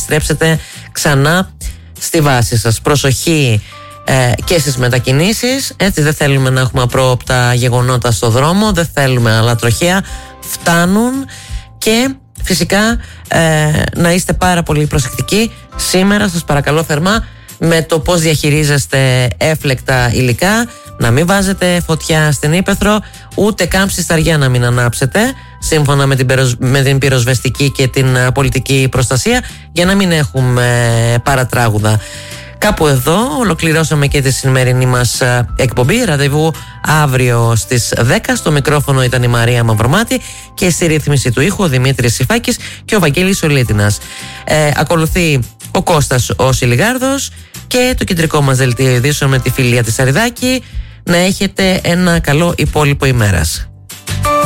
επιστρέψετε ξανά στη βάση σας. Προσοχή και στις μετακινήσεις, έτσι, δεν θέλουμε να έχουμε απρόοπτα γεγονότα στο δρόμο, δεν θέλουμε άλλα τροχαία, φτάνουν. Και φυσικά να είστε πάρα πολύ προσεκτικοί σήμερα, σας παρακαλώ θερμά, με το πώς διαχειρίζεστε έφλεκτα υλικά, να μην βάζετε φωτιά στην ύπαιθρο, ούτε καν ψισταριά να μην ανάψετε, σύμφωνα με την πυροσβεστική και την πολιτική προστασία, για να μην έχουμε παρατράγουδα. Κάπου εδώ ολοκληρώσαμε και τη σημερινή μας εκπομπή. Ραντεβού αύριο στις 10. Στο μικρόφωνο ήταν η Μαρία Μαυρομάτη και στη ρύθμιση του ήχου ο Δημήτρης Σιφάκης και ο Βαγγέλης Ολίτινας. Ακολουθεί ο Κώστας ο Σιλιγάρδος και το κεντρικό μας δελτίο ειδήσεων με τη Φιλία της Σαριδάκη. Να έχετε ένα καλό υπόλοιπο ημέρας.